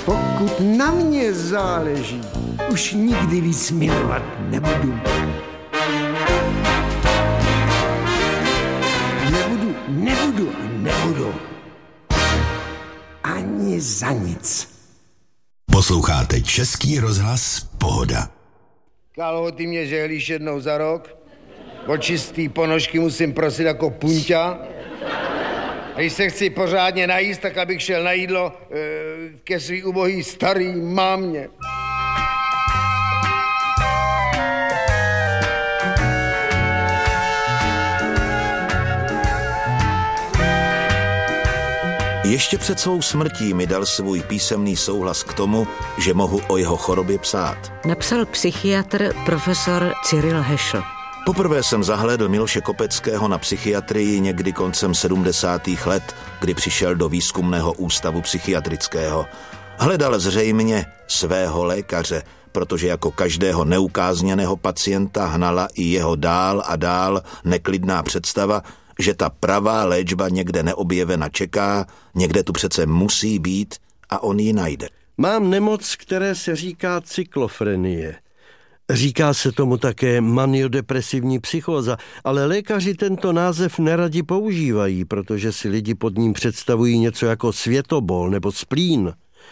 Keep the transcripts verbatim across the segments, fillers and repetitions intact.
Pokud na mě záleží, už nikdy víc milovat nebudu. Nebudu, nebudu, nebudu. Ani za nic. Posloucháte Český rozhlas Pohoda. Kalhoty mě žehlíš jednou za rok. O čistý ponožky musím prosit jako punťa. A když se chci pořádně najíst, tak abych šel na jídlo e, ke svý ubohý starý mámě. Ještě před svou smrtí mi dal svůj písemný souhlas k tomu, že mohu o jeho chorobě psát. Napsal psychiatr profesor Cyril Hešl. Poprvé jsem zahlédl Miloše Kopeckého na psychiatrii někdy koncem sedmdesátých let, kdy přišel do výzkumného ústavu psychiatrického. Hledal zřejmě svého lékaře, protože jako každého neukázněného pacienta hnala i jeho dál a dál neklidná představa, že ta pravá léčba někde neobjevena čeká, někde tu přece musí být a on ji najde. Mám nemoc, které se říká cyklofrenie. Říká se tomu také maniodepresivní psychóza, ale lékaři tento název neradi používají, protože si lidi pod ním představují něco jako světobol nebo splín.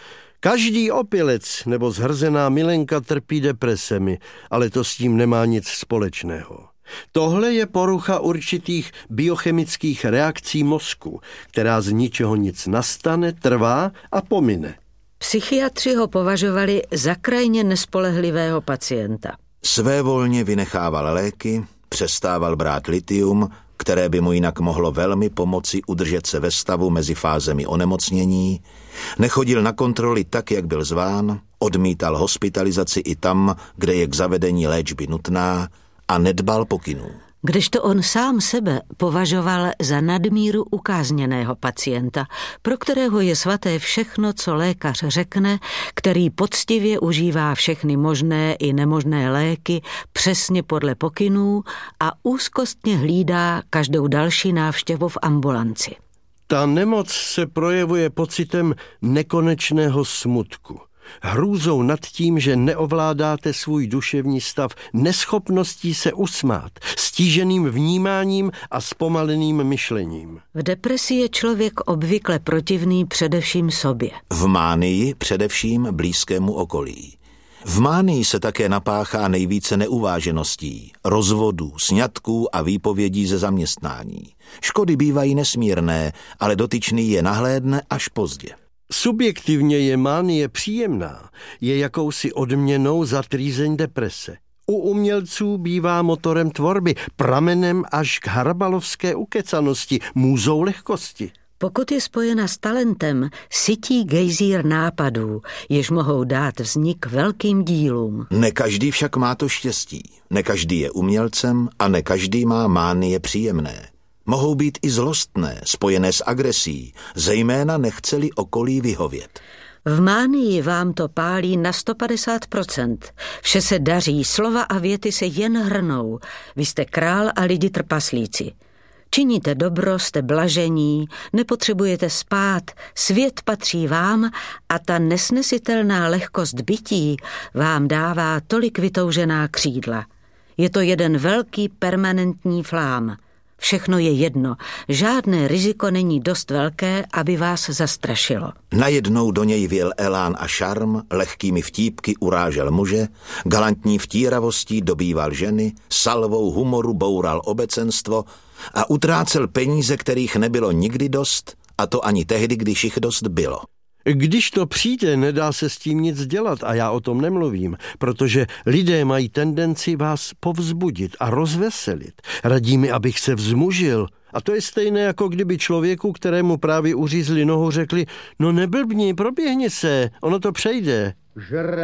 Každý opilec nebo zhrzená milenka trpí depresemi, ale to s tím nemá nic společného. Tohle je porucha určitých biochemických reakcí mozku, která z ničeho nic nastane, trvá a pomine. Psychiatři ho považovali za krajně nespolehlivého pacienta. Svévolně vynechával léky, přestával brát lithium, které by mu jinak mohlo velmi pomoci udržet se ve stavu mezi fázemi onemocnění, nechodil na kontroly tak, jak byl zván, odmítal hospitalizaci i tam, kde je k zavedení léčby nutná, a nedbal pokynů. Kdežto on sám sebe považoval za nadmíru ukázněného pacienta, pro kterého je svaté všechno, co lékař řekne, který poctivě užívá všechny možné i nemožné léky přesně podle pokynů a úzkostně hlídá každou další návštěvu v ambulanci. Ta nemoc se projevuje pocitem nekonečného smutku. Hrůzou nad tím, že neovládáte svůj duševní stav, neschopností se usmát, stíženým vnímáním a zpomaleným myšlením. V depresi je člověk obvykle protivný především sobě. V mánii především blízkému okolí. V mánii se také napáchá nejvíce neuvážeností, rozvodů, sňatků a výpovědí ze zaměstnání. Škody bývají nesmírné, ale dotyčný je nahlédne až pozdě. Subjektivně je mánie příjemná, je jakousi odměnou za trýzeň deprese. U umělců bývá motorem tvorby, pramenem až k harabalovské ukecanosti, můzou lehkosti. Pokud je spojena s talentem, sytí gejzír nápadů, jež mohou dát vznik velkým dílům. Ne každý však má to štěstí. Ne každý je umělcem a ne každý má mánie příjemné. Mohou být i zlostné, spojené s agresí, zejména nechce-li okolí vyhovět. V mánii vám to pálí na sto padesát procent. Vše se daří, slova a věty se jen hrnou. Vy jste král a lidi trpaslíci. Činíte dobro, jste blažení, nepotřebujete spát, svět patří vám a ta nesnesitelná lehkost bytí vám dává tolik vytoužená křídla. Je to jeden velký permanentní flám. Všechno je jedno, žádné riziko není dost velké, aby vás zastrašilo. Najednou do něj vjel elán a šarm, lehkými vtípky urážel muže, galantní vtíravostí dobýval ženy, salvou humoru boural obecenstvo a utrácel peníze, kterých nebylo nikdy dost, a to ani tehdy, když jich dost bylo. Když to přijde, nedá se s tím nic dělat a já o tom nemluvím, protože lidé mají tendenci vás povzbudit a rozveselit. Radí mi, abych se vzmužil. A to je stejné, jako kdyby člověku, kterému právě uřízli nohu, řekli, no neblbni, proběhni se, ono to přejde.